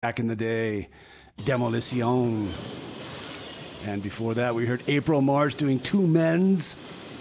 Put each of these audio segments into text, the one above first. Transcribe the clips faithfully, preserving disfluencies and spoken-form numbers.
Back in the day, Demolition. And before that, we heard April March doing Two Men's.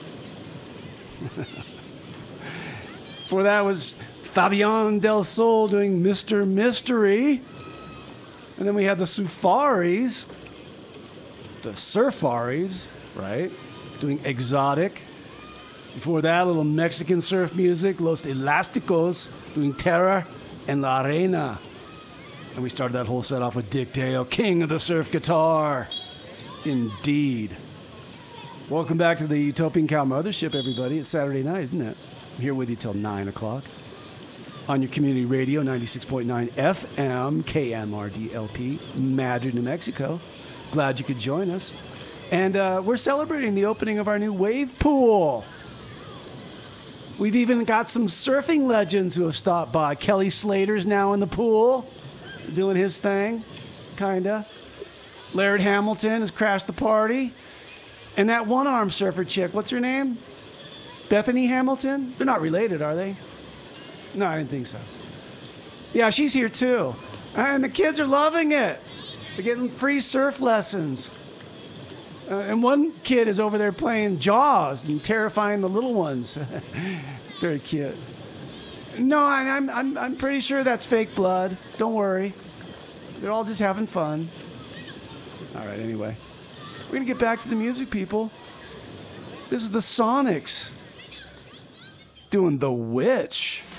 Before that was Fabian Del Sol doing Mister Mystery. And then we had the Sufaris, the Surfaris, right? Doing Exotic. Before that, a little Mexican surf music, Los Elásticos doing Terra and La Arena. And we started that whole set off with Dick Dale, king of the surf guitar. Indeed. Welcome back to the Utopian Cow Mothership, everybody. It's Saturday night, isn't it? I'm here with you till nine o'clock. On your community radio, ninety-six point nine F M, K M R D L P, Madrid, New Mexico. Glad you could join us. And uh, we're celebrating the opening of our new wave pool. We've even got some surfing legends who have stopped by. Kelly Slater's now in the pool, doing his thing, kinda. Laird Hamilton has crashed the party. And that one-armed surfer chick, what's her name? Bethany Hamilton? They're not related, are they? No, I didn't think so. Yeah, she's here too. And the kids are loving it. They're getting free surf lessons. Uh, and one kid is over there playing Jaws and terrifying the little ones. Very cute. No, I, I'm, I'm, I'm pretty sure that's fake blood. Don't worry. They're all just having fun. All right, anyway. We're going to get back to the music, people. This is the Sonics doing The Witch.